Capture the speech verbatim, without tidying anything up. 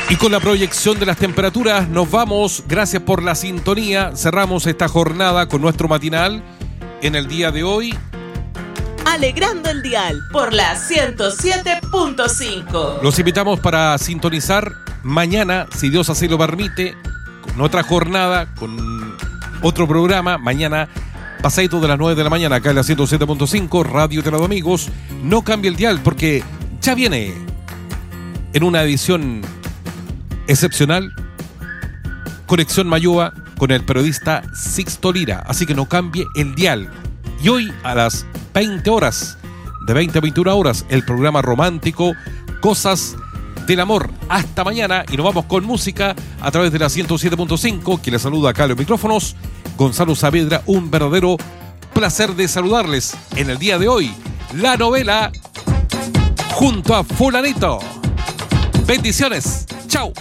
Y con la proyección de las temperaturas nos vamos. Gracias por la sintonía. Cerramos esta jornada con nuestro matinal en el día de hoy. Alegrando el dial por la ciento siete punto cinco. Los invitamos para sintonizar mañana, si Dios así lo permite, con otra jornada, con otro programa. Mañana, pasadito de las nueve de la mañana, acá en la ciento siete punto cinco, Radio Telado Amigos. No cambie el dial porque ya viene en una edición excepcional Conexión Mayúa con el periodista Sixto Lira. Así que no cambie el dial. Y hoy a las veinte horas, de veinte a veintiuna horas, el programa romántico Cosas del Amor. Hasta mañana y nos vamos con música a través de la ciento siete punto cinco. Quien les saluda acá a los micrófonos, Gonzalo Saavedra. Un verdadero placer de saludarles en el día de hoy. La novela Junto a Fulanito. Bendiciones. Chao.